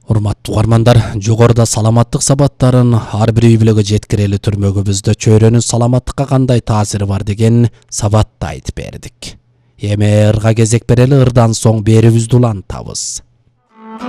Урматтуу угармандар, жогоруда саламаттык сабаттарын ар бир үй бүлөгө жеткирели түрмөгүбүздө чөйрөнүн саламаттыкка кандай таасири бар деген сабатты айтып бердик. Эми ырга кезек берели, ырдан соң берүүбүздү улантабыз.